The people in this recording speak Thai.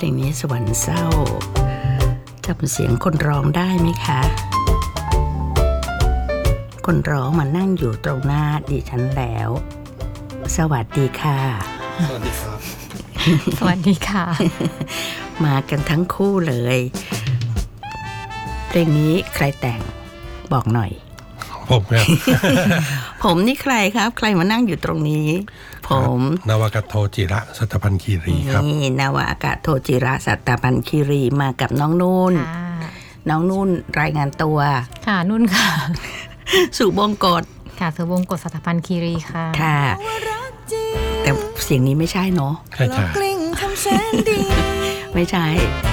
ลงนี้สวรรค์เศร้าจำเสียงคนร้องได้ไหมคะคนร้องมานั่งอยู่ตรงหน้าดิฉันแล้วสวัสดีค่ะสวัสดีครับสวัสดีค่ะมากันทั้งคู่เลยเพลงนี้ใครแต่งบอกหน่อยผมครับผมนี่ใครครับใครมานั่งอยู่ตรงนี้ผมนวากาศโทจิระสัตพันธ์คีรีครับนี่นวากาศโทจิระสัตพันธ์คีรีมากับน้องนุ่นน้องนุ่นรายงานตัวค่ะนุ่นค่ะสุบงกฎค่ะสุบงกฎสัตพันธ์คีรีค่ะค่ะแต่เสียงนี้ไม่ใช่เนาะใช่ใช่ไม่ใช่